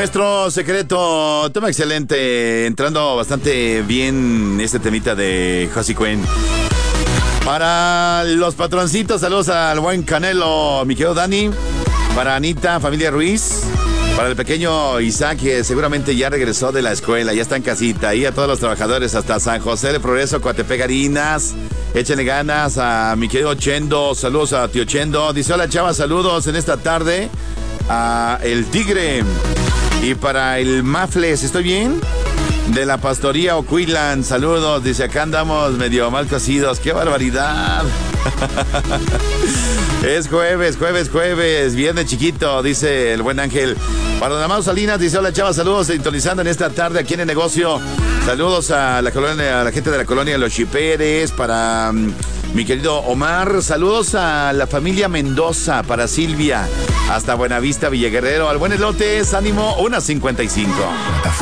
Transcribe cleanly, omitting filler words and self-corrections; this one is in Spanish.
Nuestro secreto, tema excelente, entrando bastante bien este temita de Josie Quinn. Para los patroncitos, saludos al buen Canelo, mi querido Dani. Para Anita, familia Ruiz. Para el pequeño Isaac, que seguramente ya regresó de la escuela, ya está en casita. Y a todos los trabajadores hasta San José de Progreso, Coatepec, Harinas. Échenle ganas a mi querido Chendo. Saludos a tío Chendo. Dice, hola chava, saludos en esta tarde a El Tigre. Y para el Mafles, ¿estoy bien? De la Pastoría Ocuilan, saludos. Dice, acá andamos medio mal cocidos. ¡Qué barbaridad! Es jueves, viernes chiquito, dice el buen Ángel. Para Don Amado Salinas, dice, hola chava, saludos, sintonizando en esta tarde aquí en el negocio. Saludos a la colonia, a la gente de la colonia Los Chiperes, para mi querido Omar. Saludos a la familia Mendoza, para Silvia, hasta Buenavista, Villaguerrero. Al buen Elotes, ánimo, 1:55.